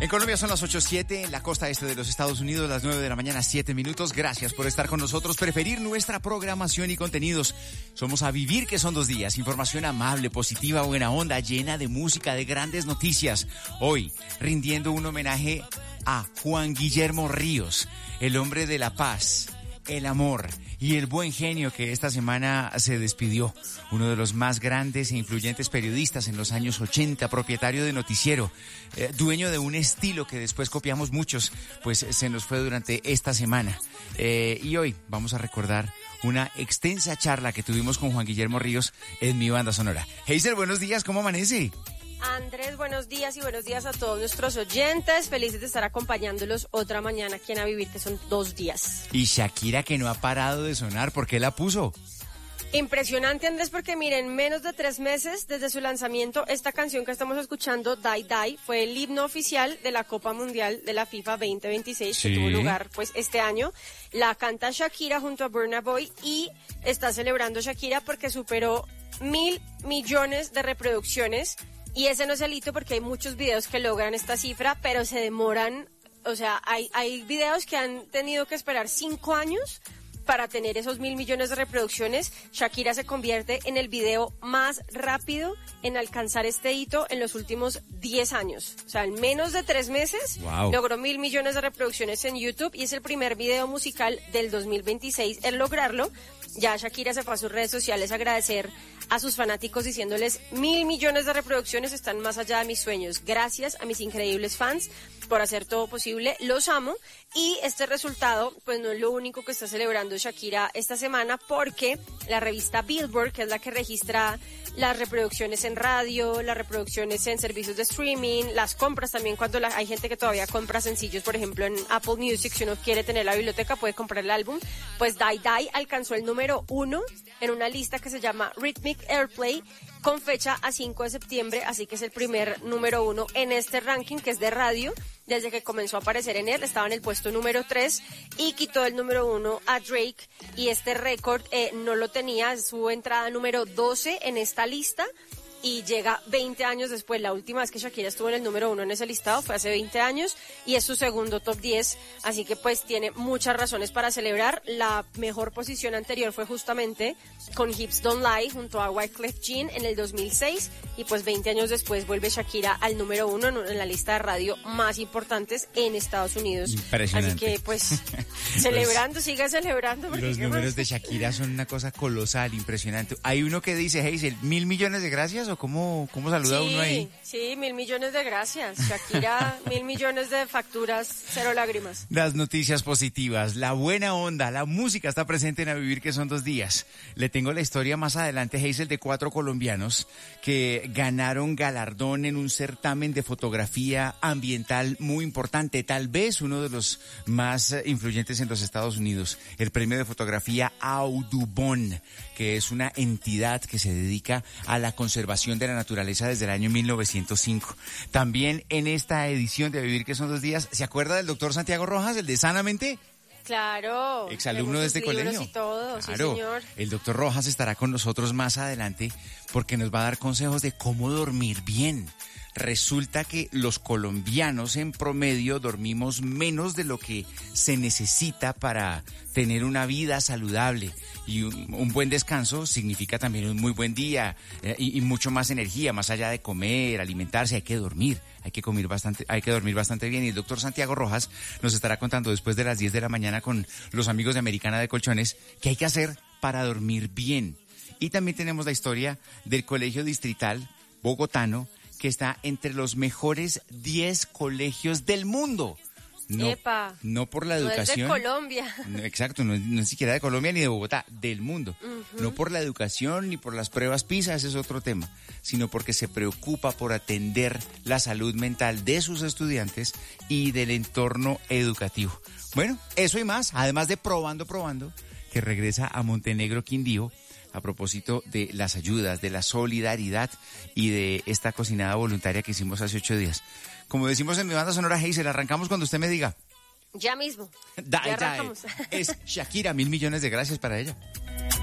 En Colombia son las 8:07, en la costa este de los Estados Unidos, las 9 de la mañana, 7 minutos. Gracias por estar con nosotros, preferir nuestra programación y contenidos. Somos A Vivir, que son 2 días. Información amable, positiva, buena onda, llena de música, de grandes noticias. Hoy, rindiendo un homenaje a Juan Guillermo Ríos, el hombre de la paz, el amor y el buen genio que esta semana se despidió. Uno de los más grandes e influyentes periodistas en los años 80, propietario de noticiero, dueño de un estilo que después copiamos muchos, pues se nos fue durante esta semana. Y hoy vamos a recordar una extensa charla que tuvimos con Juan Guillermo Ríos en Mi Banda Sonora. Hazel, buenos días, ¿cómo amanece? Andrés, buenos días y buenos días a todos nuestros oyentes. Felices de estar acompañándolos otra mañana aquí en A Vivir, que son 2 días. Y Shakira, que no ha parado de sonar, ¿por qué la puso? Impresionante, Andrés, porque miren, menos de 3 meses desde su lanzamiento, esta canción que estamos escuchando, Die Die, fue el himno oficial de la Copa Mundial de la FIFA 2026, sí, que tuvo lugar pues este año. La canta Shakira junto a Burna Boy y está celebrando Shakira porque superó 1.000 millones de reproducciones. Y ese no es el hito porque hay muchos videos que logran esta cifra, pero se demoran. O sea, hay videos que han tenido que esperar 5 años para tener esos 1.000 millones de reproducciones. Shakira se convierte en el video más rápido en alcanzar este hito en los últimos 10 años. O sea, en menos de 3 meses, wow, logró 1.000 millones de reproducciones en YouTube y es el primer video musical del 2026 en lograrlo. Ya Shakira se fue a sus redes sociales a agradecer a sus fanáticos diciéndoles 1.000 millones de reproducciones están más allá de mis sueños. Gracias a mis increíbles fans por hacer todo posible. Los amo. Y este resultado, pues no es lo único que está celebrando Shakira esta semana, porque la revista Billboard, que es la que registra las reproducciones en radio, las reproducciones en servicios de streaming, las compras también, cuando hay gente que todavía compra sencillos, por ejemplo en Apple Music, si uno quiere tener la biblioteca puede comprar el álbum, pues Die Die alcanzó el número 1 en una lista que se llama Rhythmic Airplay, con fecha a 5 de septiembre, así que es el primer número 1 en este ranking, que es de radio. Desde que comenzó a aparecer en él, estaba en el puesto número 3 y quitó el número 1 a Drake, y este récord no lo tenía, su entrada número 12 en esta lista, y llega 20 años después. La última vez que Shakira estuvo en el número 1 en ese listado fue hace 20 años y es su segundo top 10, así que pues tiene muchas razones para celebrar. La mejor posición anterior fue justamente con Hips Don't Lie junto a Wyclef Jean en el 2006 y pues 20 años después vuelve Shakira al número 1 en la lista de radio más importantes en Estados Unidos. Impresionante. Así que pues celebrando, sigue celebrando. Los números de Shakira son una cosa colosal, impresionante. Hay uno que dice, Hazel, 1.000 millones de gracias, o cómo saluda uno ahí. Sí, 1.000 millones de gracias. Shakira, 1.000 millones de facturas, 0 lágrimas. Las noticias positivas, la buena onda, la música está presente en A Vivir, que son 2 días. Le tengo la historia más adelante, Hazel, de 4 colombianos que ganaron galardón en un certamen de fotografía ambiental muy importante, tal vez uno de los más influyentes en los Estados Unidos, el premio de fotografía Audubon, que es una entidad que se dedica a la conservación de la naturaleza desde el año 1905. También en esta edición de A Vivir, que son 2 días, ¿se acuerda del doctor Santiago Rojas, el de Sanamente? Claro. Exalumno de este colegio. Y todo, claro, sí, señor. El doctor Rojas estará con nosotros más adelante porque nos va a dar consejos de cómo dormir bien. Resulta que los colombianos en promedio dormimos menos de lo que se necesita para tener una vida saludable, y un buen descanso significa también un muy buen día y mucho más energía. Más allá de comer, alimentarse, hay que dormir, hay que dormir bastante bien, y el doctor Santiago Rojas nos estará contando después de las 10 de la mañana con los amigos de Americana de Colchones qué hay que hacer para dormir bien. Y también tenemos la historia del Colegio Distrital Bogotano, que está entre los mejores 10 colegios del mundo. No por la educación. No es de Colombia. No, exacto, no es siquiera de Colombia ni de Bogotá, del mundo. Uh-huh. No por la educación ni por las pruebas PISA, ese es otro tema, sino porque se preocupa por atender la salud mental de sus estudiantes y del entorno educativo. Bueno, eso y más, además de Probando, que regresa a Montenegro Quindío, a propósito de las ayudas, de la solidaridad y de esta cocinada voluntaria que hicimos hace 8 días. Como decimos en Mi Banda Sonora, Hazel, arrancamos cuando usted me diga. Ya mismo. Ya arrancamos. Es Shakira, 1.000 millones de gracias para ella.